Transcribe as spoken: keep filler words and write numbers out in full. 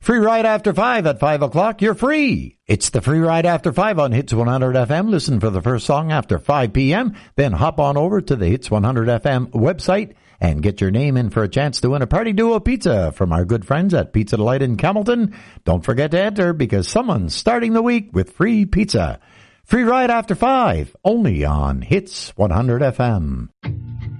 Free ride after five at five o'clock. You're free. It's the free ride after five on Hits one hundred F M. Listen for the first song after five p.m. Then hop on over to the Hits one hundred F M website and get your name in for a chance to win a Party Duo pizza from our good friends at Pizza Delight in Camelton. Don't forget to enter because someone's starting the week with free pizza. Free ride after five, only on Hits one hundred F M.